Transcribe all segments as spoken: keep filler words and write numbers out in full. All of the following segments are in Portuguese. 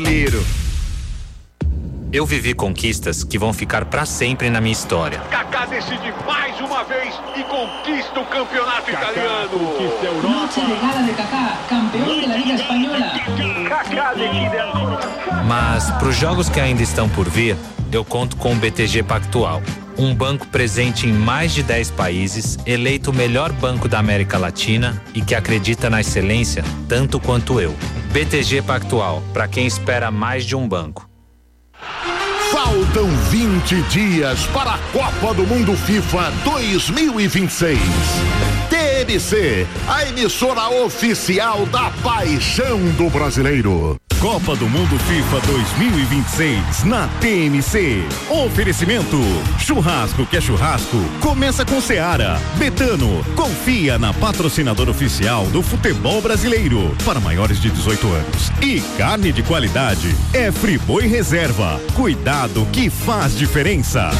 Liro. Eu vivi conquistas que vão ficar pra sempre na minha história. Kaká decide mais uma vez e conquista o campeonato Kaká italiano. Conquista a Europa. Noche de gala de Kaká, campeão da Liga Espanhola. Kaká decide agora. Mas pros jogos que ainda estão por vir, eu conto com o B T G Pactual. Um banco presente em mais de dez países, eleito o melhor banco da América Latina e que acredita na excelência tanto quanto eu. B T G Pactual, para quem espera mais de um banco. Faltam vinte dias para a Copa do Mundo FIFA dois mil e vinte e seis. T M C, a emissora oficial da paixão do brasileiro. Copa do Mundo FIFA dois mil e vinte e seis na T M C. Oferecimento: churrasco que é churrasco, começa com Seara. Betano, confia na patrocinadora oficial do futebol brasileiro para maiores de dezoito anos. E carne de qualidade é Friboi Reserva. Cuidado que faz diferença.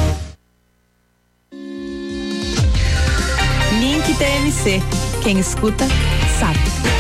Link T M C. Quem escuta, sabe.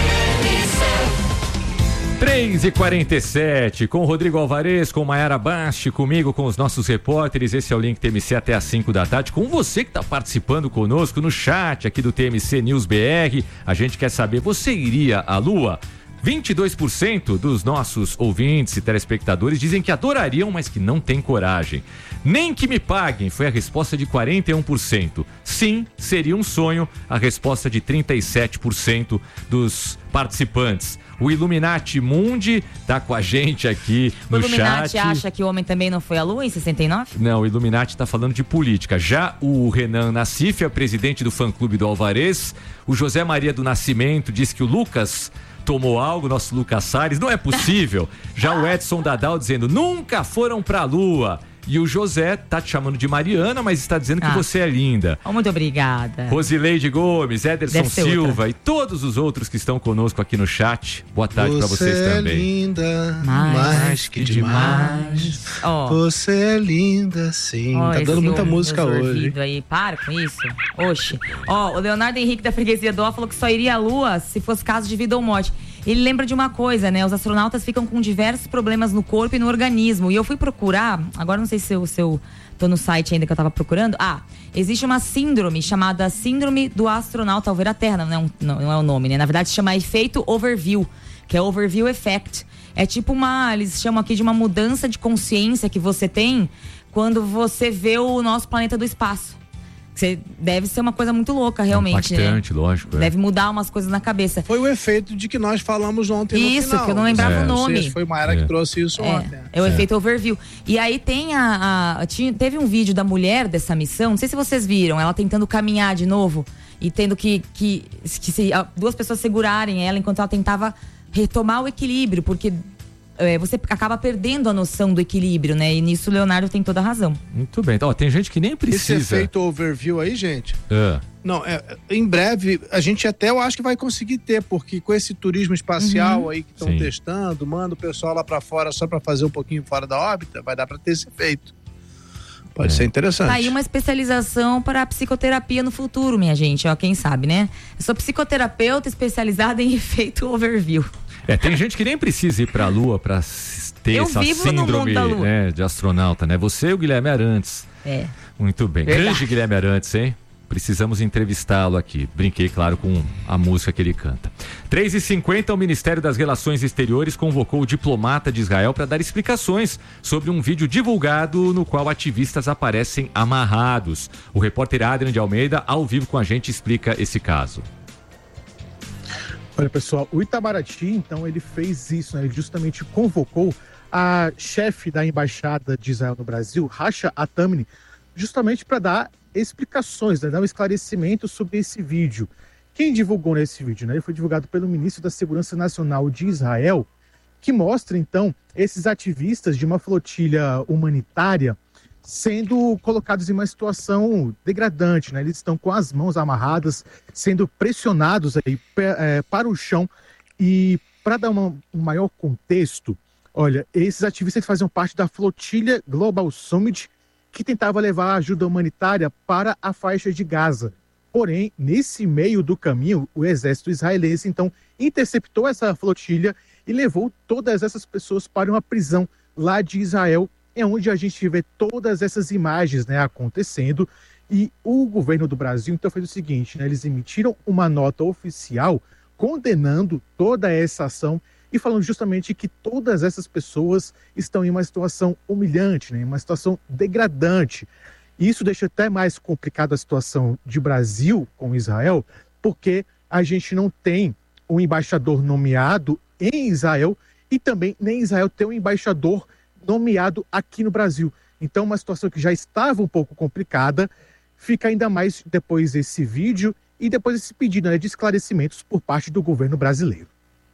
três e quarenta e sete, com o Rodrigo Alvarez, com Maiara Basti, comigo, com os nossos repórteres. Esse é o Link T M C até às cinco da tarde, com você que está participando conosco no chat aqui do T M C News B R. A gente quer saber, você iria à Lua? vinte e dois por cento dos nossos ouvintes e telespectadores dizem que adorariam, mas que não têm coragem. Nem que me paguem, foi a resposta de quarenta e um por cento. Sim, seria um sonho, a resposta de trinta e sete por cento dos participantes. O Illuminati Mundi tá com a gente aqui no chat. O Illuminati acha que o homem também não foi à Lua em sessenta e nove? Não, o Illuminati tá falando de política. Já o Renan Nassif, é presidente do fã-clube do Alvarez. O José Maria do Nascimento diz que o Lucas tomou algo, nosso Lucas Salles. Não é possível. Já o Edson Dadal dizendo, nunca foram pra Lua. E o José tá te chamando de Mariana, mas está dizendo que ah. você é linda. Oh, muito obrigada. Rosileide Gomes, Ederson Silva outra. E todos os outros que estão conosco aqui no chat. Boa tarde para vocês é também. Você é linda, mais, mais que demais. demais. Oh. Você é linda, sim. Oh, tá dando muita música hoje. Aí. Para com isso. Oxe. Ó, oh, o Leonardo Henrique da Freguesia do Ó falou que só iria à Lua se fosse caso de vida ou morte. Ele lembra de uma coisa, né? Os astronautas ficam com diversos problemas no corpo e no organismo. E eu fui procurar, agora não sei se eu, se eu tô no site ainda que eu tava procurando. Ah, existe uma síndrome chamada Síndrome do Astronauta ao Ver a Terra. Não é, um, não, não é o nome, né? Na verdade se chama efeito overview, que é overview effect. É tipo uma, eles chamam aqui de uma mudança de consciência que você tem quando você vê o nosso planeta do espaço. Você deve ser uma coisa muito louca, realmente. Impactante, né? Lógico. É. Deve mudar umas coisas na cabeça. Foi o efeito de que nós falamos ontem no isso, final. Isso, que eu não lembrava é. o nome. Sei, foi Maiara é. que trouxe isso é. ontem. É o é. efeito overview. E aí tem a... a tinha, teve um vídeo da mulher dessa missão, não sei se vocês viram, ela tentando caminhar de novo e tendo que, que, que se, duas pessoas segurarem ela enquanto ela tentava retomar o equilíbrio, porque... É, você acaba perdendo a noção do equilíbrio, né? E nisso o Leonardo tem toda a razão. Muito bem. Então, ó, tem gente que nem precisa. Esse efeito overview aí, gente. É. Não, é, em breve, a gente até eu acho que vai conseguir ter, porque com esse turismo espacial uhum. aí que estão testando, manda o pessoal lá pra fora só pra fazer um pouquinho fora da órbita, vai dar pra ter esse efeito. Pode é. ser interessante. Tá aí uma especialização para a psicoterapia no futuro, minha gente, ó, quem sabe, né? Eu sou psicoterapeuta especializada em efeito overview. É, tem gente que nem precisa ir pra Lua pra ter eu essa vivo síndrome no mundo da né, de astronauta, né? Você e o Guilherme Arantes. É. Muito bem. Verdade. Grande Guilherme Arantes, hein? Precisamos entrevistá-lo aqui. Brinquei, claro, com a música que ele canta. três e cinquenta, o Ministério das Relações Exteriores convocou o diplomata de Israel para dar explicações sobre um vídeo divulgado no qual ativistas aparecem amarrados. O repórter Adrian de Almeida, ao vivo com a gente, explica esse caso. Olha, pessoal, o Itamaraty, então, ele fez isso, né? Ele justamente convocou a chefe da Embaixada de Israel no Brasil, Rasha Atamni, justamente para dar explicações, né? Dar um esclarecimento sobre esse vídeo. Quem divulgou nesse vídeo, né? Ele foi divulgado pelo ministro da Segurança Nacional de Israel, que mostra, então, esses ativistas de uma flotilha humanitária sendo colocados em uma situação degradante, né? Eles estão com as mãos amarradas, sendo pressionados aí, é, para o chão. E para dar uma, um maior contexto, olha, esses ativistas faziam parte da flotilha Global Summit, que tentava levar ajuda humanitária para a faixa de Gaza. Porém, nesse meio do caminho, o exército israelense, então, interceptou essa flotilha e levou todas essas pessoas para uma prisão lá de Israel, é onde a gente vê todas essas imagens, né, acontecendo. E o governo do Brasil então fez o seguinte, né, eles emitiram uma nota oficial condenando toda essa ação e falando justamente que todas essas pessoas estão em uma situação humilhante, né, em uma situação degradante. E isso deixa até mais complicada a situação de Brasil com Israel, porque a gente não tem um embaixador nomeado em Israel e também nem Israel tem um embaixador nomeado aqui no Brasil. Então, uma situação que já estava um pouco complicada, fica ainda mais depois desse vídeo e depois desse pedido, né, de esclarecimentos por parte do governo brasileiro.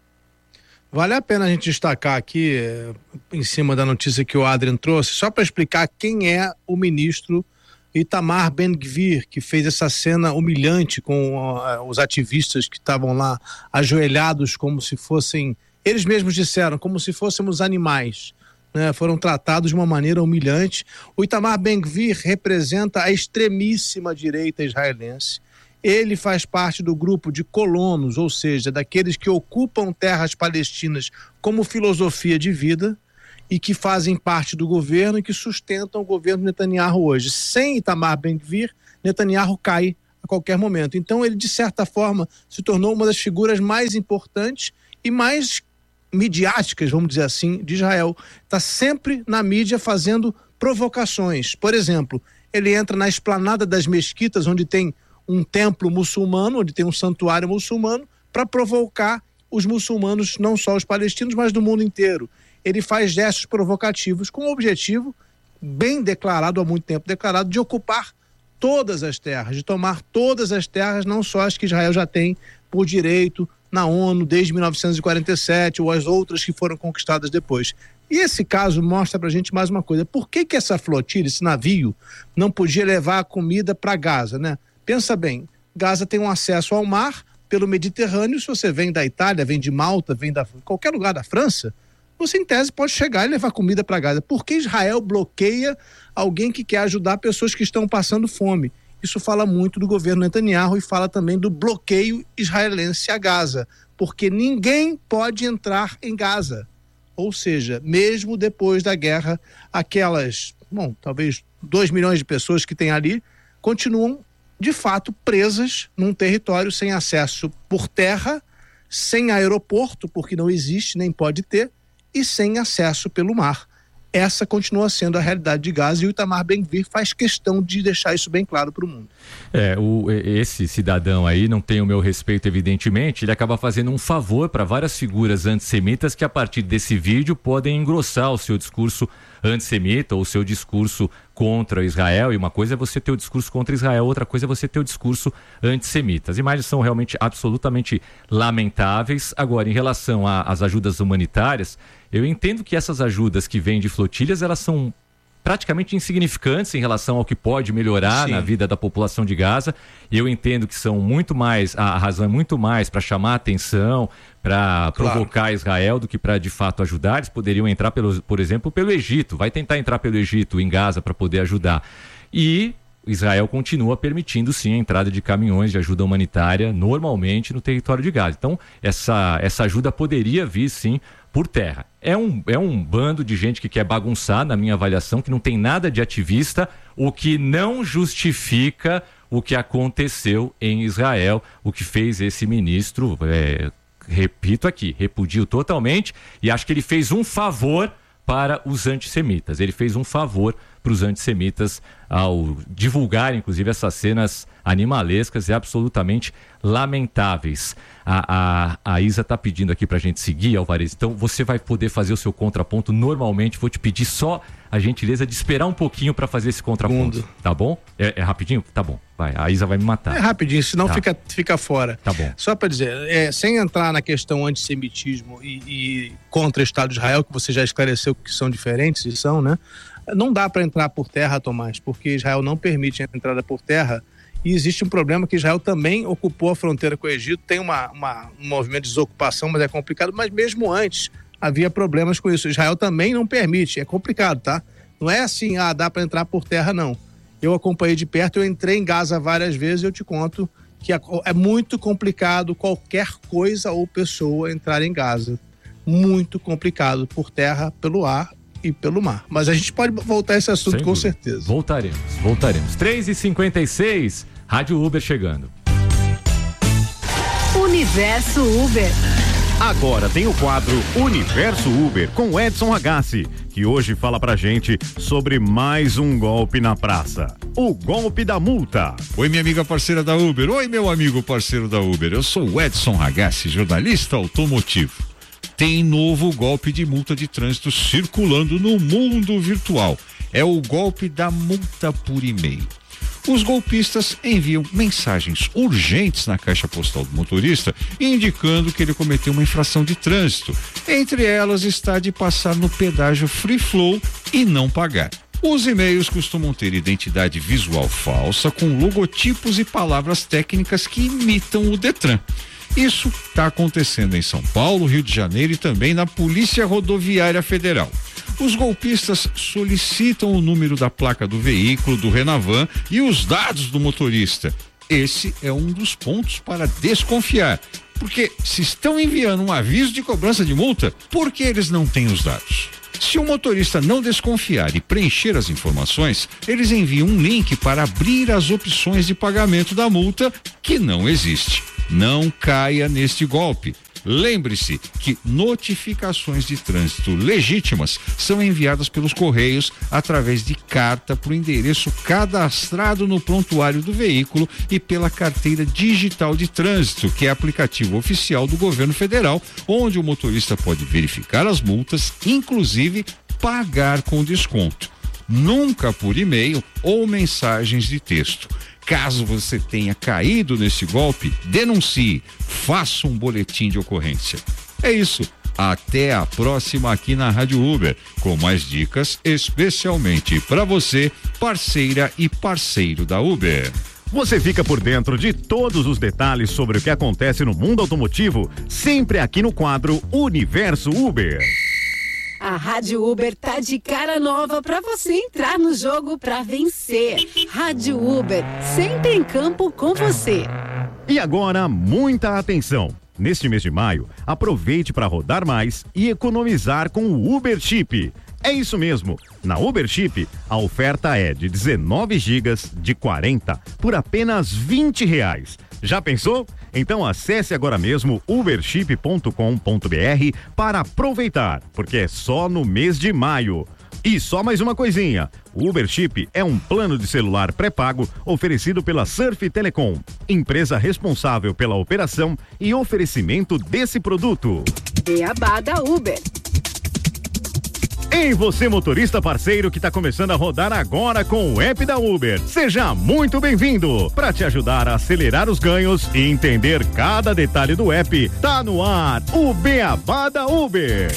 Vale a pena a gente destacar aqui, em cima da notícia que o Adrian trouxe, só para explicar quem é o ministro Itamar Ben-Gvir, que fez essa cena humilhante com uh, os ativistas que estavam lá ajoelhados como se fossem, eles mesmos disseram, como se fôssemos animais. Né, foram tratados de uma maneira humilhante. O Itamar Ben-Gvir representa a extremíssima direita israelense. Ele faz parte do grupo de colonos, ou seja, daqueles que ocupam terras palestinas como filosofia de vida e que fazem parte do governo e que sustentam o governo Netanyahu hoje. Sem Itamar Ben-Gvir, Netanyahu cai a qualquer momento. Então ele, de certa forma, se tornou uma das figuras mais importantes e mais midiáticas, vamos dizer assim, de Israel. Está sempre na mídia fazendo provocações. Por exemplo, ele entra na esplanada das mesquitas, onde tem um templo muçulmano, onde tem um santuário muçulmano, para provocar os muçulmanos, não só os palestinos, mas do mundo inteiro. Ele faz gestos provocativos com o objetivo, bem declarado há muito tempo, declarado de ocupar todas as terras, de tomar todas as terras, não só as que Israel já tem por direito na ONU desde mil novecentos e quarenta e sete, ou as outras que foram conquistadas depois. E esse caso mostra pra gente mais uma coisa. Por que que essa flotilha, esse navio, não podia levar a comida para Gaza, né? Pensa bem, Gaza tem um acesso ao mar pelo Mediterrâneo. Se você vem da Itália, vem de Malta, vem de qualquer lugar da França, você em tese pode chegar e levar comida para Gaza. Por que Israel bloqueia alguém que quer ajudar pessoas que estão passando fome? Isso fala muito do governo Netanyahu e fala também do bloqueio israelense a Gaza, porque ninguém pode entrar em Gaza. Ou seja, mesmo depois da guerra, aquelas, bom, talvez dois milhões de pessoas que tem ali, continuam de fato presas num território sem acesso por terra, sem aeroporto, porque não existe nem pode ter, e sem acesso pelo mar. Essa continua sendo a realidade de Gaza e o Itamar Ben-Gvir faz questão de deixar isso bem claro para o mundo. É, o, esse cidadão aí não tem o meu respeito, evidentemente. Ele acaba fazendo um favor para várias figuras antissemitas que a partir desse vídeo podem engrossar o seu discurso antissemita ou o seu discurso contra Israel. E uma coisa é você ter o discurso contra Israel, outra coisa é você ter o discurso antissemita. As imagens são realmente absolutamente lamentáveis. Agora, em relação às ajudas humanitárias, eu entendo que essas ajudas que vêm de flotilhas, elas são praticamente insignificantes em relação ao que pode melhorar Sim. na vida da população de Gaza. Eu entendo que são muito mais, a razão é muito mais para chamar a atenção, para claro. provocar Israel do que para de fato ajudar. Eles poderiam entrar, pelo, por exemplo, pelo Egito. Vai tentar entrar pelo Egito em Gaza para poder ajudar. E Israel continua permitindo sim a entrada de caminhões de ajuda humanitária normalmente no território de Gaza. Então essa, essa ajuda poderia vir sim por terra. É um, é um bando de gente que quer bagunçar, na minha avaliação, que não tem nada de ativista, o que não justifica o que aconteceu em Israel, o que fez esse ministro, é, repito aqui, repudio totalmente, e acho que ele fez um favor para os antissemitas. Ele fez um favor para os antissemitas ao divulgar, inclusive, essas cenas animalescas e absolutamente lamentáveis. A, a, a Isa está pedindo aqui para a gente seguir, Alvarez. Então, você vai poder fazer o seu contraponto normalmente. Vou te pedir só a gentileza de esperar um pouquinho para fazer esse contraponto. Mundo. Tá bom? É, é rapidinho? Tá bom. Vai, a Isa vai me matar. É rapidinho, senão tá. fica, fica fora. Tá bom. Só para dizer, é, sem entrar na questão antissemitismo e, e contra o Estado de Israel, que você já esclareceu que são diferentes e são, né? Não dá para entrar por terra, Tomás, porque Israel não permite a entrada por terra e existe um problema que Israel também ocupou a fronteira com o Egito, tem uma, uma, um movimento de desocupação, mas é complicado, mas mesmo antes havia problemas com isso. Israel também não permite, é complicado, tá? Não é assim, ah, dá para entrar por terra, não. Eu acompanhei de perto, eu entrei em Gaza várias vezes e eu te conto que é muito complicado qualquer coisa ou pessoa entrar em Gaza. muito complicado por terra, pelo ar e pelo mar. Mas a gente pode voltar a esse assunto Sem com dúvida. certeza. Voltaremos, voltaremos. três e cinquenta e seis, Rádio Uber chegando. Universo Uber. Agora tem o quadro Universo Uber com Edson Ragazzi, que hoje fala pra gente sobre mais um golpe na praça. O golpe da multa. Oi, minha amiga parceira da Uber. Oi, meu amigo parceiro da Uber. Eu sou o Edson Ragazzi, jornalista automotivo. Tem novo golpe de multa de trânsito circulando no mundo virtual. É o golpe da multa por e-mail. Os golpistas enviam mensagens urgentes na caixa postal do motorista, indicando que ele cometeu uma infração de trânsito. Entre elas está de passar no pedágio Free Flow e não pagar. Os e-mails costumam ter identidade visual falsa, com logotipos e palavras técnicas que imitam o Detran. Isso está acontecendo em São Paulo, Rio de Janeiro e também na Polícia Rodoviária Federal. Os golpistas solicitam o número da placa do veículo, do Renavan e os dados do motorista. Esse é um dos pontos para desconfiar, porque se estão enviando um aviso de cobrança de multa, por que eles não têm os dados? Se o motorista não desconfiar e preencher as informações, eles enviam um link para abrir as opções de pagamento da multa, que não existe. Não caia neste golpe. Lembre-se que notificações de trânsito legítimas são enviadas pelos Correios através de carta para o endereço cadastrado no prontuário do veículo e pela carteira digital de trânsito, que é aplicativo oficial do governo federal, onde o motorista pode verificar as multas, inclusive pagar com desconto. Nunca por e-mail ou mensagens de texto. Caso você tenha caído nesse golpe, denuncie, faça um boletim de ocorrência. É isso. Até a próxima aqui na Rádio Uber, com mais dicas especialmente para você, parceira e parceiro da Uber. Você fica por dentro de todos os detalhes sobre o que acontece no mundo automotivo, sempre aqui no quadro Universo Uber. A Rádio Uber tá de cara nova pra você entrar no jogo pra vencer. Rádio Uber, sempre em campo com você. E agora, muita atenção. Neste mês de maio, aproveite para rodar mais e economizar com o Uber Chip. É isso mesmo. Na Uber Chip, a oferta é de dezenove gigas de quarenta por apenas vinte reais. Já pensou? Então acesse agora mesmo uberchip ponto com ponto br para aproveitar, porque é só no mês de maio. E só mais uma coisinha, o Uber Chip é um plano de celular pré-pago oferecido pela Surf Telecom, empresa responsável pela operação e oferecimento desse produto. Beabá da Uber. Em você, motorista parceiro que está começando a rodar agora com o app da Uber. Seja muito bem-vindo. Para te ajudar a acelerar os ganhos e entender cada detalhe do app, tá no ar o Beabá da Uber.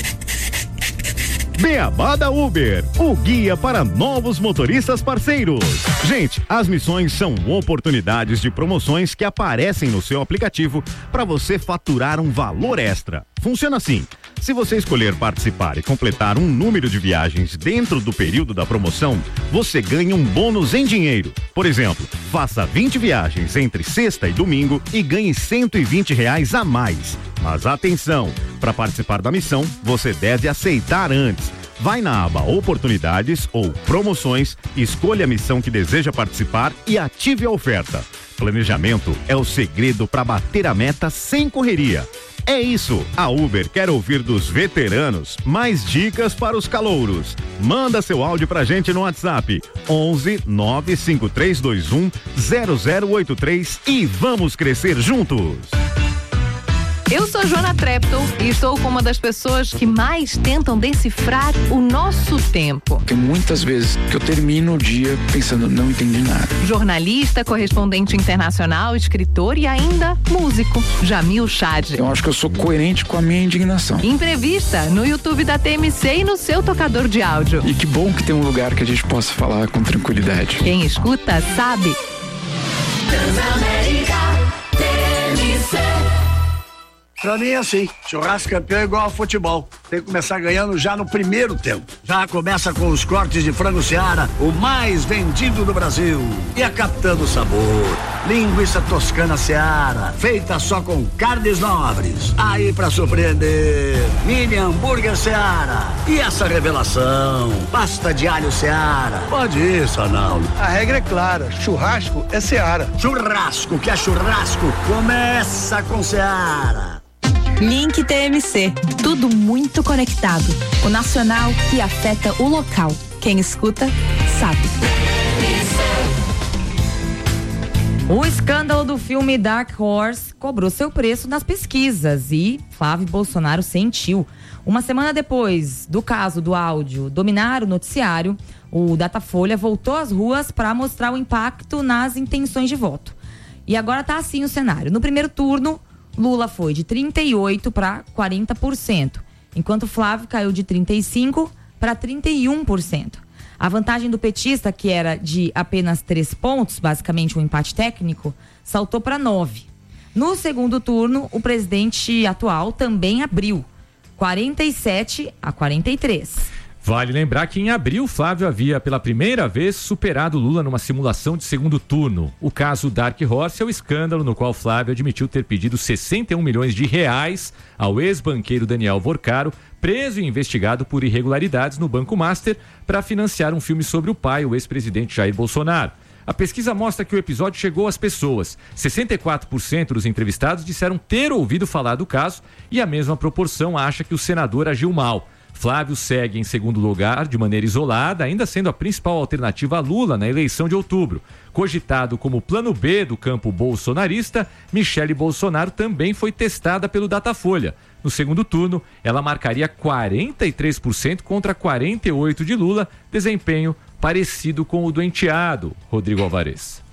Beabá da Uber, o guia para novos motoristas parceiros. Gente, as missões são oportunidades de promoções que aparecem no seu aplicativo para você faturar um valor extra. Funciona assim: se você escolher participar e completar um número de viagens dentro do período da promoção, você ganha um bônus em dinheiro. Por exemplo, faça vinte viagens entre sexta e domingo e ganhe cento e vinte reais a mais. Mas atenção, para participar da missão, você deve aceitar antes. Vai na aba Oportunidades ou Promoções, escolha a missão que deseja participar e ative a oferta. Planejamento é o segredo para bater a meta sem correria. É isso, a Uber quer ouvir dos veteranos mais dicas para os calouros. Manda seu áudio pra gente no WhatsApp onze nove cinco três dois um zero zero oito três e vamos crescer juntos. Eu sou Joana Treptow e estou com uma das pessoas que mais tentam decifrar o nosso tempo. Tem muitas vezes que eu termino o dia pensando, não entendi nada. Jornalista, correspondente internacional, escritor e ainda músico, Jamil Chad. Eu acho que eu sou coerente com a minha indignação. Entrevista no YouTube da T M C e no seu tocador de áudio. E que bom que tem um lugar que a gente possa falar com tranquilidade. Quem escuta sabe. Transamérica T M C. Pra mim é assim, churrasco campeão é igual ao futebol. Tem que começar ganhando já no primeiro tempo. Já começa com os cortes de frango Seara, o mais vendido do Brasil. E a Capitã Sabor, linguiça toscana Seara, feita só com carnes nobres. Aí pra surpreender, mini hambúrguer Seara. E essa revelação, pasta de alho Seara. Pode ir, Sonaldo. A regra é clara, churrasco é Seara. Churrasco que é churrasco, começa com Seara. Link T M C, tudo muito conectado. O nacional que afeta o local. Quem escuta, sabe. O escândalo do filme Dark Horse cobrou seu preço nas pesquisas e Flávio Bolsonaro sentiu. Uma semana depois do caso do áudio dominar o noticiário, o Datafolha voltou às ruas para mostrar o impacto nas intenções de voto. E agora tá assim o cenário. No primeiro turno, Lula foi de trinta e oito por cento para quarenta por cento, enquanto Flávio caiu de trinta e cinco por cento para trinta e um por cento. A vantagem do petista, que era de apenas três pontos, basicamente um empate técnico, saltou para nove. No segundo turno, o presidente atual também abriu, quarenta e sete a quarenta e três. Vale lembrar que em abril, Flávio havia pela primeira vez superado Lula numa simulação de segundo turno. O caso Dark Horse é o escândalo no qual Flávio admitiu ter pedido sessenta e um milhões de reais ao ex-banqueiro Daniel Vorcaro, preso e investigado por irregularidades no Banco Master, para financiar um filme sobre o pai, o ex-presidente Jair Bolsonaro. A pesquisa mostra que o episódio chegou às pessoas. sessenta e quatro por cento dos entrevistados disseram ter ouvido falar do caso e a mesma proporção acha que o senador agiu mal. Flávio segue em segundo lugar de maneira isolada, ainda sendo a principal alternativa a Lula na eleição de outubro. Cogitado como plano B do campo bolsonarista, Michele Bolsonaro também foi testada pelo Datafolha. No segundo turno, ela marcaria quarenta e três por cento contra quarenta e oito por cento de Lula, desempenho parecido com o do enteado, Rodrigo Alvarez.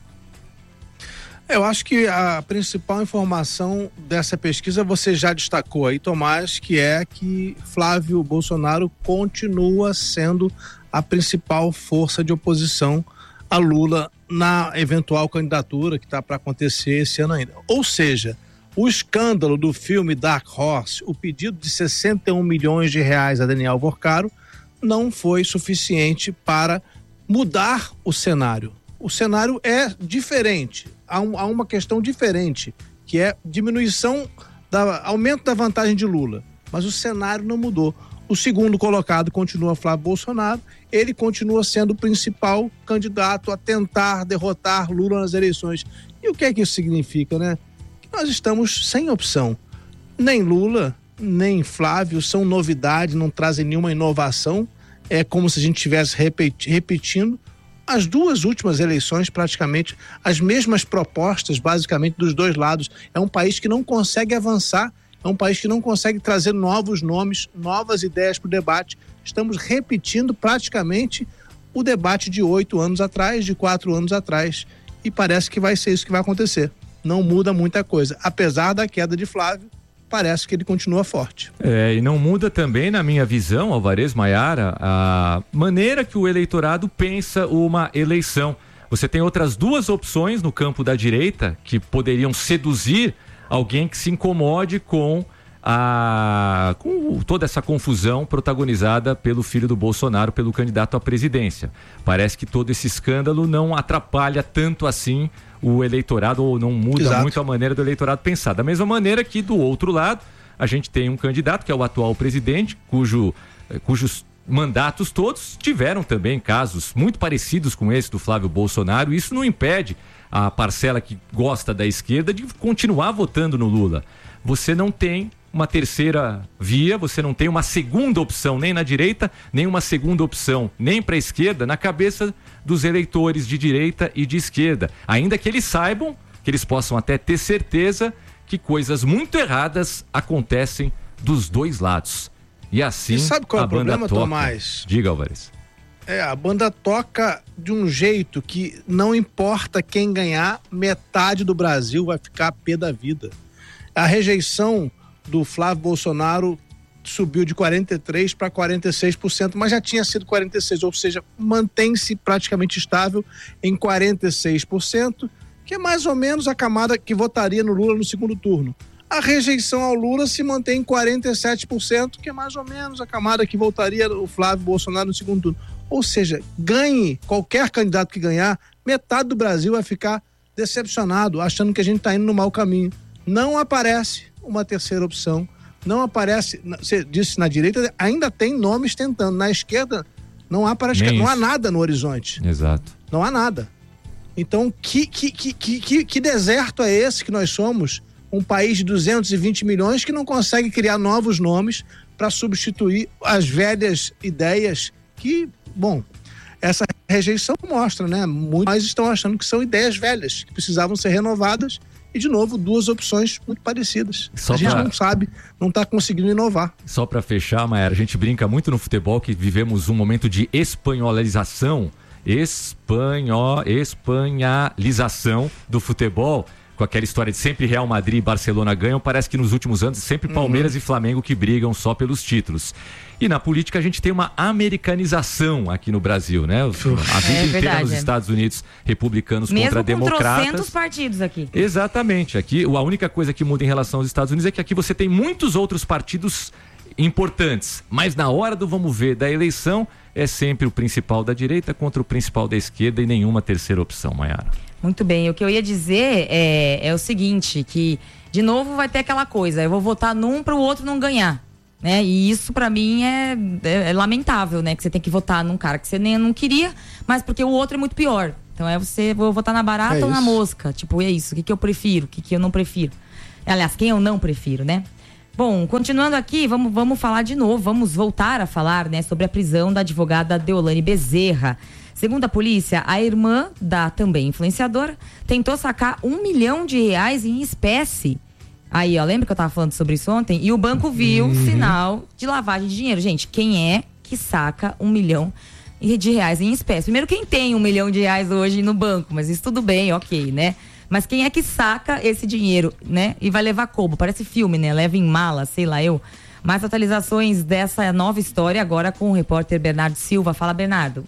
Eu acho que a principal informação dessa pesquisa você já destacou aí, Tomás, que é que Flávio Bolsonaro continua sendo a principal força de oposição a Lula na eventual candidatura que está para acontecer esse ano ainda. Ou seja, o escândalo do filme Dark Horse, o pedido de sessenta e um milhões de reais a Daniel Vorcaro, não foi suficiente para mudar o cenário. O cenário é diferente. Há, um, há uma questão diferente, que é diminuição, da, aumento da vantagem de Lula. Mas o cenário não mudou. O segundo colocado continua Flávio Bolsonaro, ele continua sendo o principal candidato a tentar derrotar Lula nas eleições. E o que é que isso significa, né? Que nós estamos sem opção. Nem Lula, nem Flávio são novidade, não trazem nenhuma inovação. É como se a gente estivesse repeti- repetindo as duas últimas eleições, praticamente as mesmas propostas, basicamente, dos dois lados. É um país que não consegue avançar, é um país que não consegue trazer novos nomes, novas ideias para o debate. Estamos repetindo praticamente o debate de oito anos atrás, de quatro anos atrás, e parece que vai ser isso que vai acontecer. Não muda muita coisa. Apesar da queda de Flávio, parece que ele continua forte. É, e não muda também, na minha visão, Alvarez, Maiara, a maneira que o eleitorado pensa uma eleição. Você tem outras duas opções no campo da direita que poderiam seduzir alguém que se incomode com a com toda essa confusão protagonizada pelo filho do Bolsonaro, pelo candidato à presidência. Parece que todo esse escândalo não atrapalha tanto assim o eleitorado, ou não muda Exato. muito a maneira do eleitorado pensar. Da mesma maneira que, do outro lado, a gente tem um candidato que é o atual presidente, cujo, cujos mandatos todos tiveram também casos muito parecidos com esse do Flávio Bolsonaro. Isso não impede a parcela que gosta da esquerda de continuar votando no Lula. Você não tem uma terceira via, você não tem uma segunda opção nem na direita, nem uma segunda opção nem para a esquerda na cabeça dos eleitores de direita e de esquerda, ainda que eles saibam, que eles possam até ter certeza que coisas muito erradas acontecem dos dois lados. E assim e sabe qual a é o banda problema, toca. Tomás? Diga, Alvarez. É, a banda toca de um jeito que não importa quem ganhar, metade do Brasil vai ficar a pé da vida. A rejeição do Flávio Bolsonaro subiu de quarenta e três por cento para quarenta e seis por cento, mas já tinha sido quarenta e seis por cento, ou seja, mantém-se praticamente estável em quarenta e seis por cento, que é mais ou menos a camada que votaria no Lula no segundo turno. a rejeição ao Lula se mantém em quarenta e sete por cento, que é mais ou menos a camada que voltaria o Flávio Bolsonaro no segundo turno. Ou seja, ganhe qualquer candidato que ganhar, metade do Brasil vai ficar decepcionado, achando que a gente está indo no mau caminho. Não aparece uma terceira opção, não aparece, você disse na direita, ainda tem nomes tentando, na esquerda não há, praticamente, não há nada no horizonte. Exato. Não há nada. Então, que, que, que, que, que deserto é esse que nós somos? Um país de duzentos e vinte milhões que não consegue criar novos nomes para substituir as velhas ideias que, bom, essa rejeição mostra, né? Muitos mais estão achando que são ideias velhas, que precisavam ser renovadas e, de novo, duas opções muito parecidas. Só a gente pra... não sabe, não está conseguindo inovar. Só para fechar, Mayara, a gente brinca muito no futebol que vivemos um momento de espanholização, espanhol, espanholização do futebol, com aquela história de sempre Real Madrid e Barcelona ganham. Parece que nos últimos anos sempre Palmeiras uhum. e Flamengo que brigam só pelos títulos. E na política a gente tem uma americanização aqui no Brasil, né? A vida é, inteira verdade, nos é. Estados Unidos, republicanos mesmo contra com democratas. trocentos partidos aqui. Exatamente. Aqui a única coisa que muda em relação aos Estados Unidos é que aqui você tem muitos outros partidos importantes, mas na hora do vamos ver da eleição é sempre o principal da direita contra o principal da esquerda e nenhuma terceira opção, Mayara. Muito bem, o que eu ia dizer é, é o seguinte, que de novo vai ter aquela coisa, eu vou votar num para o outro não ganhar, né? E isso para mim é, é, é lamentável, né? Que você tem que votar num cara que você nem não queria, mas porque o outro é muito pior. Então é você, vou votar na barata é ou na mosca, tipo, é isso, o que, que eu prefiro, o que, que eu não prefiro. Aliás, quem eu não prefiro, né? Bom, continuando aqui, vamos, vamos falar de novo, vamos voltar a falar, né, sobre a prisão da advogada Deolane Bezerra. Segundo a polícia, a irmã da também influenciadora tentou sacar um milhão de reais em espécie. Aí, ó, lembra que eu tava falando sobre isso ontem? E o banco viu uhum. sinal de lavagem de dinheiro. Gente, quem é que saca um milhão de reais em espécie? Primeiro, quem tem um milhão de reais hoje no banco? Mas isso tudo bem, ok, né? Mas quem é que saca esse dinheiro, né? E vai levar como? Parece filme, né? Leva em mala, sei lá eu. Mais atualizações dessa nova história agora com o repórter Bernardo Silva. Fala, Bernardo.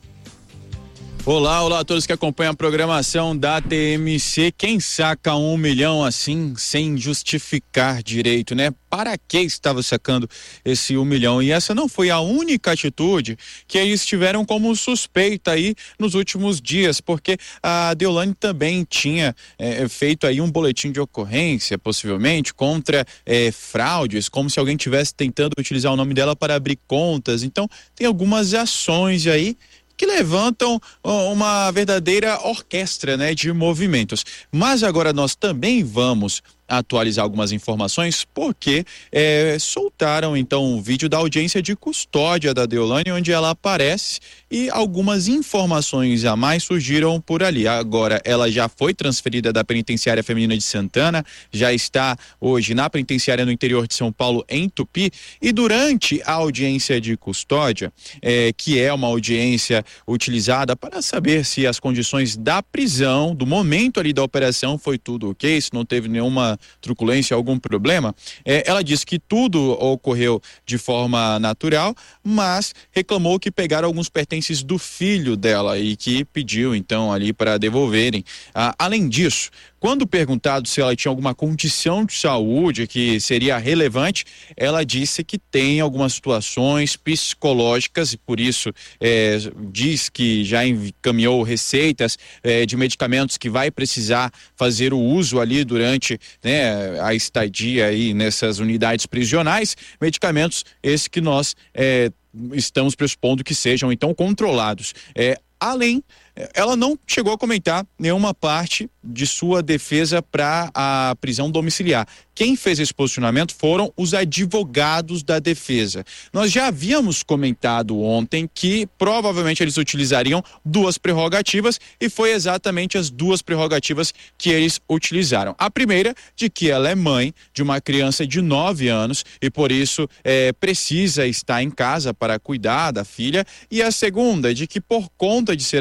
Olá, olá a todos que acompanham a programação da T M C. Quem saca um milhão assim, sem justificar direito, né? Para que estava sacando esse um milhão? E essa não foi a única atitude que eles tiveram como suspeita aí nos últimos dias, porque a Deolane também tinha é, feito aí um boletim de ocorrência, possivelmente, contra é, fraudes, como se alguém estivesse tentando utilizar o nome dela para abrir contas. Então, tem algumas ações aí que levantam uma verdadeira orquestra, né, de movimentos. Mas agora nós também vamos atualizar algumas informações, porque é, soltaram então o vídeo da audiência de custódia da Deolane, onde ela aparece e algumas informações a mais surgiram por ali. Agora ela já foi transferida da penitenciária feminina de Santana, já está hoje na penitenciária no interior de São Paulo, em Tupi, e durante a audiência de custódia, é, que é uma audiência utilizada para saber se as condições da prisão, do momento ali da operação, foi tudo ok, se não teve nenhuma truculência, algum problema, é, ela disse que tudo ocorreu de forma natural, mas reclamou que pegaram alguns pertences do filho dela e que pediu então ali para devolverem. Ah, além disso, quando perguntado se ela tinha alguma condição de saúde que seria relevante, ela disse que tem algumas situações psicológicas e por isso é, diz que já encaminhou receitas é, de medicamentos que vai precisar fazer o uso ali durante, né, a estadia aí nessas unidades prisionais, medicamentos esses que nós é, estamos pressupondo que sejam então controlados. É, além, ela não chegou a comentar nenhuma parte de sua defesa para a prisão domiciliar. Quem fez esse posicionamento foram os advogados da defesa. Nós já havíamos comentado ontem que provavelmente eles utilizariam duas prerrogativas e foi exatamente as duas prerrogativas que eles utilizaram. A primeira, de que ela é mãe de uma criança de nove anos e por isso é, precisa estar em casa para cuidar da filha, e a segunda, de que por conta de ser advogada,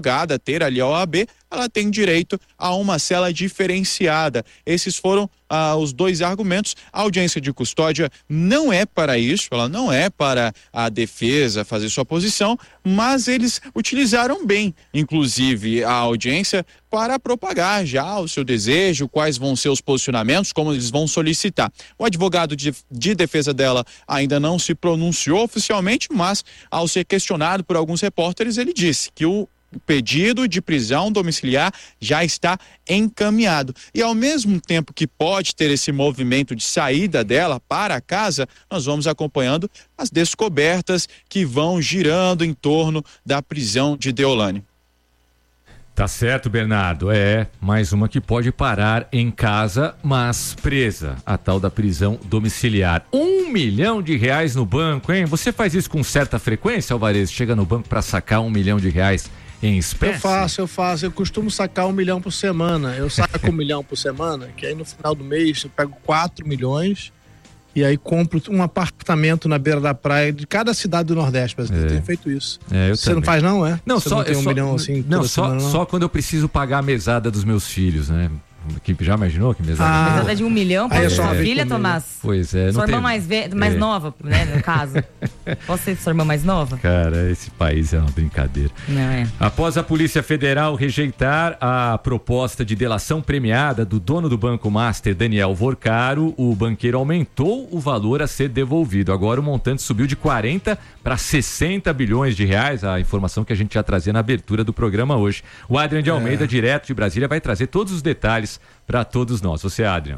julgada, ter ali a O A B, ela tem direito a uma cela diferenciada. Esses foram ah, os dois argumentos. A audiência de custódia não é para isso, ela não é para a defesa fazer sua posição, mas eles utilizaram bem, inclusive, a audiência para propagar já o seu desejo, quais vão ser os posicionamentos, como eles vão solicitar. O advogado de, de defesa dela ainda não se pronunciou oficialmente, mas ao ser questionado por alguns repórteres, ele disse que o O pedido de prisão domiciliar já está encaminhado. E ao mesmo tempo que pode ter esse movimento de saída dela para casa, nós vamos acompanhando as descobertas que vão girando em torno da prisão de Deolane. Tá certo, Bernardo. É, mais uma que pode parar em casa, mas presa. A tal da prisão domiciliar. Um milhão de reais no banco, hein? Você faz isso com certa frequência, Alvarez? Chega no banco para sacar um milhão de reais em espécie? Eu faço, eu faço. Eu costumo sacar um milhão por semana. Eu saco um milhão por semana, que aí no final do mês eu pego quatro milhões e aí compro um apartamento na beira da praia de cada cidade do Nordeste. Mas é. Eu tenho feito isso. É, eu Você também. não faz não, é? Não, Você só, não tem um só, milhão assim não, toda só, semana, não? só quando eu preciso pagar a mesada dos meus filhos, né? Que já imaginou que mesada? Ah, mesada de um milhão para é sua filha, Tomás? Pois é. Sua não irmã tem... mais, ve... mais é. nova, né, no caso. Você, sua irmã mais nova? Cara, esse país é uma brincadeira. Não é. Após a Polícia Federal rejeitar a proposta de delação premiada do dono do Banco Master, Daniel Vorcaro, o banqueiro aumentou o valor a ser devolvido. Agora o montante subiu de quarenta para sessenta bilhões de reais, a informação que a gente já trazia na abertura do programa hoje. O Adrian de Almeida, é. direto de Brasília, vai trazer todos os detalhes para todos nós. Você, Adrian.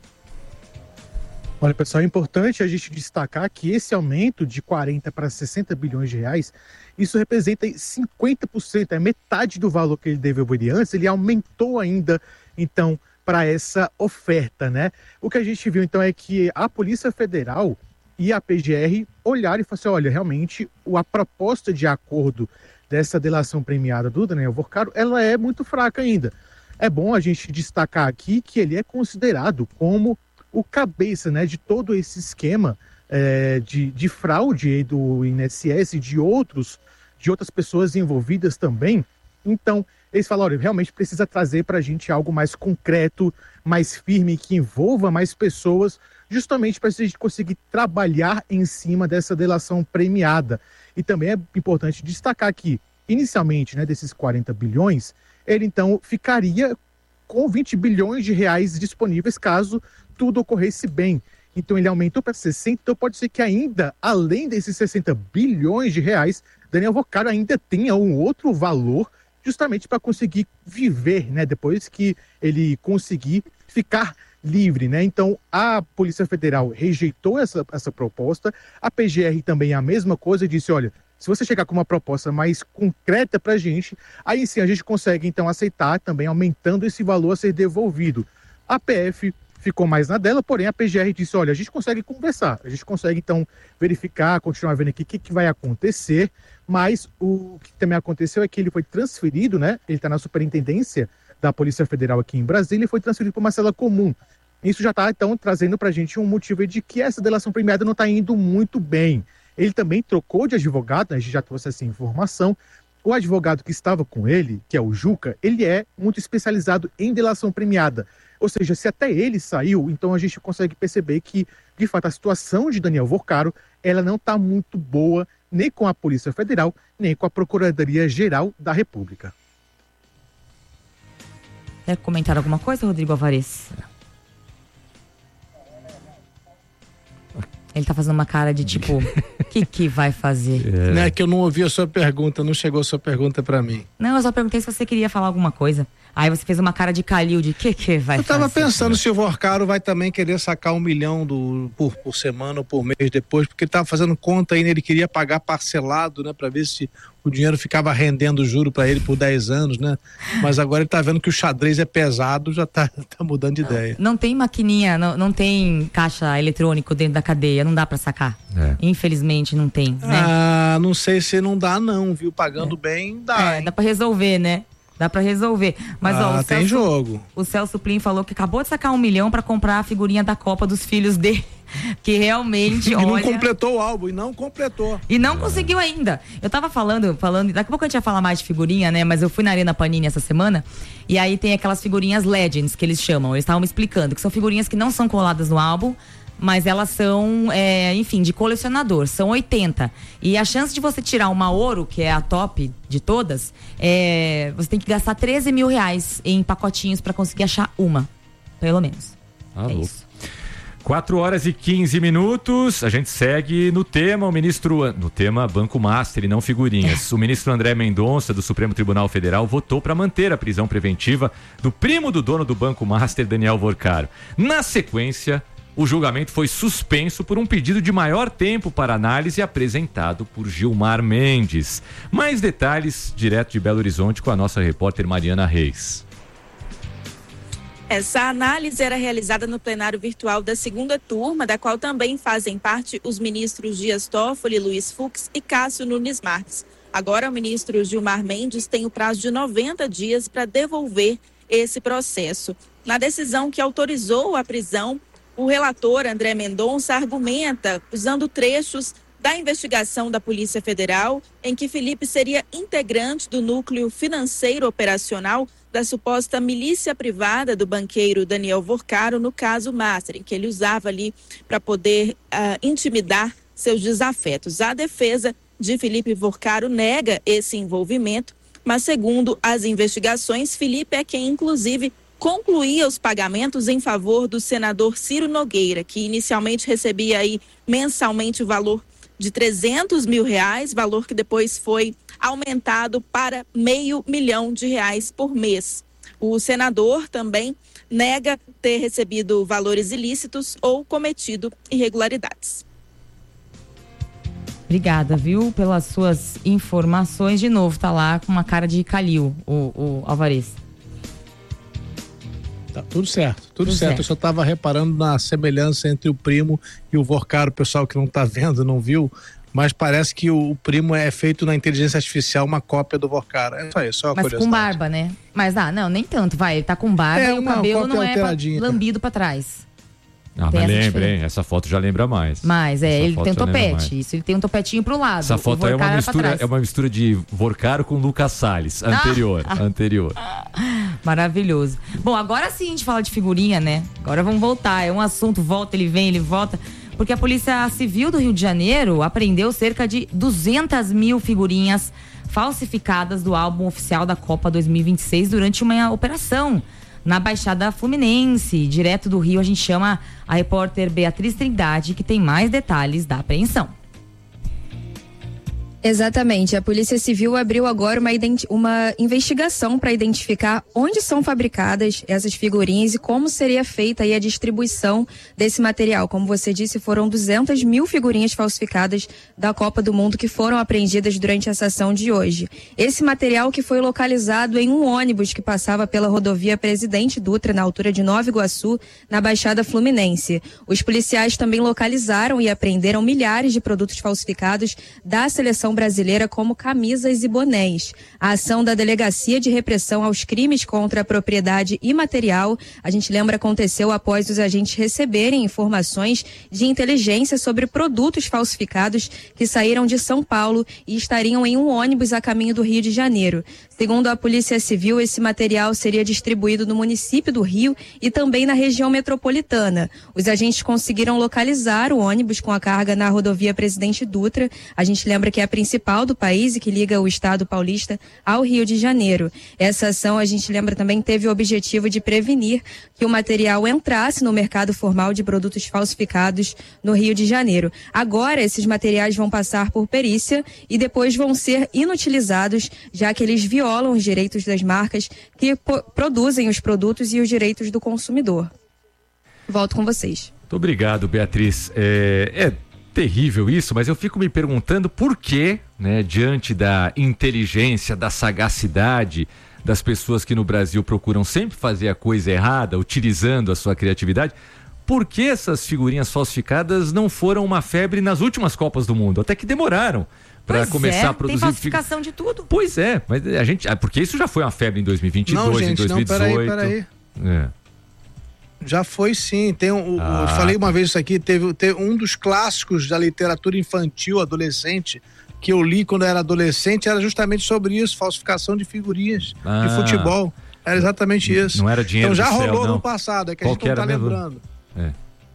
Olha, pessoal, é importante a gente destacar que esse aumento de quarenta para sessenta bilhões de reais, isso representa cinquenta por cento, é metade do valor que ele deveria antes, ele aumentou ainda, então, para essa oferta, né? O que a gente viu, então, é que a Polícia Federal e a P G R olharam e falaram assim, olha, realmente, a proposta de acordo dessa delação premiada do Daniel Vorcaro, ela é muito fraca ainda. É bom a gente destacar aqui que ele é considerado como o cabeça, né, de todo esse esquema é, de, de fraude do I N S S e de, outros, de outras pessoas envolvidas também. Então, eles falaram, olha, realmente precisa trazer para a gente algo mais concreto, mais firme, que envolva mais pessoas, justamente para a gente conseguir trabalhar em cima dessa delação premiada. E também é importante destacar que, inicialmente, né, desses quarenta bilhões, ele então ficaria com vinte bilhões de reais disponíveis caso tudo ocorresse bem. Então ele aumentou para sessenta, então pode ser que ainda, além desses sessenta bilhões de reais, Daniel Vorcaro ainda tenha um outro valor justamente para conseguir viver, né, depois que ele conseguir ficar livre, né? Então a Polícia Federal rejeitou essa, essa proposta, a P G R também a mesma coisa e disse, olha, se você chegar com uma proposta mais concreta para a gente, aí sim a gente consegue então aceitar também aumentando esse valor a ser devolvido. A P F ficou mais na dela, porém a P G R disse, olha, a gente consegue conversar, a gente consegue então verificar, continuar vendo aqui o que, que vai acontecer, mas o que também aconteceu é que ele foi transferido, né? Ele está na superintendência da Polícia Federal aqui em Brasília e foi transferido para uma cela comum. Isso já está então trazendo para a gente um motivo de que essa delação premiada não está indo muito bem. Ele também trocou de advogado, né? A gente já trouxe essa informação. O advogado que estava com ele, que é o Juca, ele é muito especializado em delação premiada. Ou seja, se até ele saiu, então a gente consegue perceber que, de fato, a situação de Daniel Vorcaro, ela não está muito boa nem com a Polícia Federal, nem com a Procuradoria-Geral da República. Quer comentar alguma coisa, Rodrigo Alvarez? Ele tá fazendo uma cara de tipo, o que que vai fazer? É. Não é que eu não ouvi a sua pergunta, não chegou a sua pergunta pra mim. Não, eu só perguntei se você queria falar alguma coisa. Aí você fez uma cara de Calil, de que que vai fazer? Eu tava fazer? pensando se o Vorcaro vai também querer sacar um milhão do, por, por semana ou por mês depois, porque ele tava fazendo conta ainda, ele queria pagar parcelado, né, pra ver se o dinheiro ficava rendendo juro pra ele por dez anos, né? Mas agora ele tá vendo que o xadrez é pesado, já tá, tá mudando de não, ideia. Não tem maquininha, não, não tem caixa eletrônico dentro da cadeia, não dá pra sacar. É. Infelizmente não tem, né? Ah, não sei se não dá não, viu? Pagando é. bem, dá. É, dá pra resolver, né? Dá pra resolver. Mas, ah, ó, o tem Celso, jogo. O Celso Plin falou que acabou de sacar um milhão pra comprar a figurinha da Copa dos filhos dele. Que realmente, e olha... não completou o álbum, e não completou. E não conseguiu ainda. Eu tava falando, falando, daqui a pouco a gente vai falar mais de figurinha, né? Mas eu fui na Arena Panini essa semana, e aí tem aquelas figurinhas Legends, que eles chamam. Eles estavam me explicando, que são figurinhas que não são coladas no álbum, mas elas são, é, enfim, de colecionador, são oitenta. E a chance de você tirar uma ouro, que é a top de todas, é, você tem que gastar treze mil reais em pacotinhos pra conseguir achar uma, pelo menos. Ah, é louco. isso. quatro horas e quinze minutos, a gente segue no tema, o ministro, no tema Banco Master e não figurinhas. O ministro André Mendonça, do Supremo Tribunal Federal, votou para manter a prisão preventiva do primo do dono do Banco Master, Daniel Vorcaro. Na sequência, o julgamento foi suspenso por um pedido de maior tempo para análise apresentado por Gilmar Mendes. Mais detalhes, direto de Belo Horizonte, com a nossa repórter Mariana Reis. Essa análise era realizada no plenário virtual da segunda turma, da qual também fazem parte os ministros Dias Toffoli, Luiz Fux e Cássio Nunes Marques. Agora, o ministro Gilmar Mendes tem o prazo de noventa dias para devolver esse processo. Na decisão que autorizou a prisão, o relator André Mendonça argumenta, usando trechos da investigação da Polícia Federal, em que Felipe seria integrante do núcleo financeiro operacional da suposta milícia privada do banqueiro Daniel Vorcaro no caso Master, em que ele usava ali para poder uh, intimidar seus desafetos. A defesa de Felipe Vorcaro nega esse envolvimento, mas segundo as investigações, Felipe é quem inclusive concluía os pagamentos em favor do senador Ciro Nogueira, que inicialmente recebia aí mensalmente o valor de trezentos mil reais, valor que depois foi aumentado para meio milhão de reais por mês. O senador também nega ter recebido valores ilícitos ou cometido irregularidades. Obrigada, viu, pelas suas informações. De novo, tá lá com uma cara de Calil, o, o Alvarez. Tá tudo certo, tudo, Tudo certo. certo. Eu só estava reparando na semelhança entre o primo e o Vorcaro, o pessoal que não está vendo, não viu, mas parece que o, o primo é feito na inteligência artificial, uma cópia do Vorcaro. É só isso, só uma Mas curiosidade. com barba, né? Mas, ah, não, nem tanto, vai. Ele tá com barba É, e o uma cabelo cópia não é pra, alteradinha. lambido pra trás. Ah, Tem mas essa lembra, hein? diferença. Essa foto já lembra mais. Mas, é, Essa ele foto tem um já lembra mais. topete. Isso, ele tem um topetinho pro lado. Essa O foto aí é uma Vorcaro era pra mistura, trás. é uma mistura de Vorcaro com Lucas Salles, anterior, Ah. anterior. Maravilhoso. Bom, agora sim a gente fala de figurinha, né? Agora vamos voltar. É um assunto, volta, ele vem, ele volta. Porque a Polícia Civil do Rio de Janeiro apreendeu cerca de duzentas mil figurinhas falsificadas do álbum oficial da Copa dois mil e vinte e seis durante uma operação na Baixada Fluminense. Direto do Rio, a gente chama a repórter Beatriz Trindade, que tem mais detalhes da apreensão. Exatamente. A Polícia Civil abriu agora uma, identi- uma investigação para identificar onde são fabricadas essas figurinhas e como seria feita aí a distribuição desse material. Como você disse, foram duzentas mil figurinhas falsificadas da Copa do Mundo que foram apreendidas durante essa ação de hoje. Esse material que foi localizado em um ônibus que passava pela rodovia Presidente Dutra, na altura de Nova Iguaçu, na Baixada Fluminense. Os policiais também localizaram e apreenderam milhares de produtos falsificados da seleção brasileira, como camisas e bonés. A ação da Delegacia de Repressão aos Crimes contra a Propriedade Imaterial, a gente lembra, aconteceu após os agentes receberem informações de inteligência sobre produtos falsificados que saíram de São Paulo e estariam em um ônibus a caminho do Rio de Janeiro. Segundo a Polícia Civil, esse material seria distribuído no município do Rio e também na região metropolitana. Os agentes conseguiram localizar o ônibus com a carga na rodovia Presidente Dutra. A gente lembra que é a principal do país e que liga o estado paulista ao Rio de Janeiro. Essa ação, a gente lembra, também teve o objetivo de prevenir que o material entrasse no mercado formal de produtos falsificados no Rio de Janeiro. Agora, esses materiais vão passar por perícia e depois vão ser inutilizados, já que eles violam os direitos das marcas que po- produzem os produtos e os direitos do consumidor. Volto com vocês. Muito obrigado, Beatriz. É, é terrível isso, mas eu fico me perguntando por que, né, diante da inteligência, da sagacidade das pessoas que no Brasil procuram sempre fazer a coisa errada, utilizando a sua criatividade, por que essas figurinhas falsificadas não foram uma febre nas últimas Copas do Mundo? Até que demoraram para Pois começar é, a produzir. tem falsificação de tudo. Pois é, mas a gente, ah, porque isso já foi uma febre em dois mil e vinte e dois, Não, gente, em dois mil e dezoito. não, peraí, peraí. É. Já foi sim, tem um, Ah, eu falei uma vez isso aqui, teve, teve um dos clássicos da literatura infantil, adolescente, que eu li quando eu era adolescente, era justamente sobre isso, falsificação de figurinhas Ah. de futebol. Era exatamente isso. Não era dinheiro Então já do céu, rolou não. no passado, é que Qual a gente que não tá era mesmo? lembrando. É.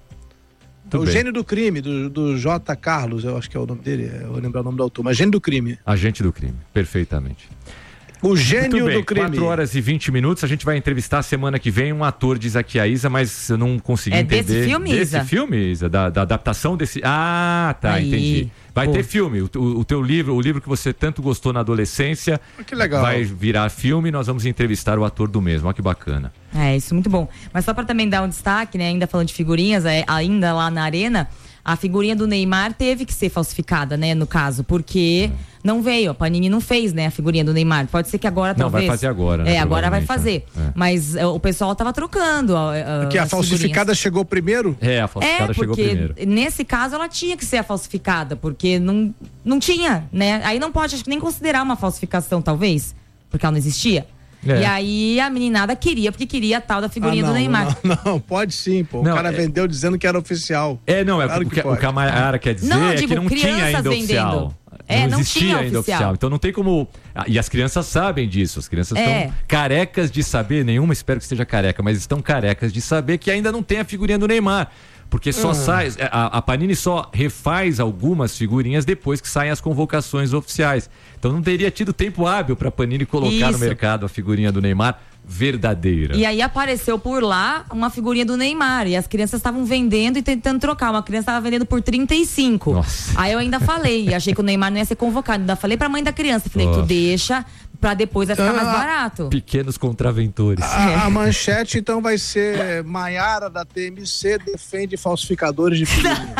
O Tudo bem. Gênio do Crime, do, do J. Carlos, eu acho que é o nome dele, eu vou lembrar o nome do autor, mas Gênio do Crime. Agente do crime, perfeitamente. O Gênio Muito bem, do Crime. quatro horas e vinte minutos, a gente vai entrevistar semana que vem um ator, diz aqui a Isa, mas eu não consegui É entender. desse filme, Desse Isa? filme, Isa? Da, da adaptação desse... Ah, tá, Aí, entendi. Vai pô. ter filme, o, o, o teu livro, o livro que você tanto gostou na adolescência, Que legal. vai virar filme e nós vamos entrevistar o ator do mesmo, olha que bacana. É, isso é muito bom. Mas só pra também dar um destaque, né, ainda falando de figurinhas, é, ainda lá na arena, a figurinha do Neymar teve que ser falsificada, né, no caso, porque não veio, a Panini não fez, né, a figurinha do Neymar. Pode ser que agora Não, talvez... vai fazer agora, né, É, agora vai provavelmente, fazer. é. Mas é, o pessoal tava trocando. Porque a falsificada chegou primeiro? É, a falsificada É, chegou porque primeiro. nesse caso ela tinha que ser a falsificada, porque não, não tinha, né? Aí não pode, acho que nem considerar uma falsificação, talvez, porque ela não existia. É. E aí a meninada queria, porque queria a tal da figurinha Ah, não, do Neymar. Não, não, pode sim, pô. Não, o cara é- vendeu dizendo que era oficial. É, não, é Claro o que que, o pode. que a Mayara quer dizer Não, eu é digo, que não tinha crianças ainda vendendo. oficial. É, não existia tinha ainda oficial. oficial. Então não tem como. Ah, e as crianças sabem disso. As crianças estão É. carecas de saber, nenhuma espero que esteja careca, mas estão carecas de saber que ainda não tem a figurinha do Neymar. Porque só Hum. sai. A, a Panini só refaz algumas figurinhas depois que saem as convocações oficiais. Então não teria tido tempo hábil para a Panini colocar no Isso. mercado a figurinha do Neymar verdadeira. E aí apareceu por lá uma figurinha do Neymar. E as crianças estavam vendendo e tentando trocar. Uma criança estava vendendo por trinta e cinco. Nossa. Aí eu ainda falei, achei que o Neymar não ia ser convocado. Ainda falei pra mãe da criança, falei, Nossa. tu deixa pra depois vai ficar mais Ah. barato. Pequenos contraventores. A, a manchete, então, vai ser Maiara da T M C defende falsificadores de figurinha.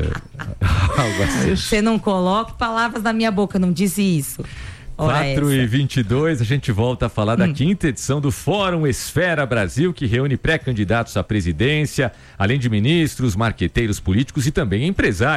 Algo assim. Você não coloque palavras na minha boca, não disse isso. Ora quatro e essa. vinte e dois, a gente volta a falar da Hum. quinta edição do Fórum Esfera Brasil, que reúne pré-candidatos à presidência, além de ministros, marqueteiros políticos e também empresários.